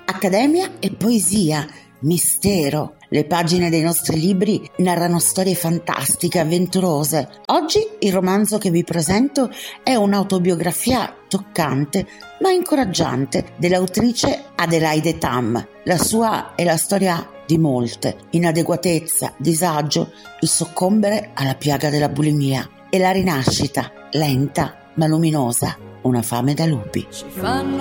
Accademia e poesia, mistero. Le pagine dei nostri libri narrano storie fantastiche, avventurose. Oggi il romanzo che vi presento è un'autobiografia toccante ma incoraggiante dell'autrice Adelaide Tam. La sua è la storia di molte: inadeguatezza, disagio, il soccombere alla piaga della bulimia e la rinascita, lenta ma luminosa, una fame da lupi. Ci fanno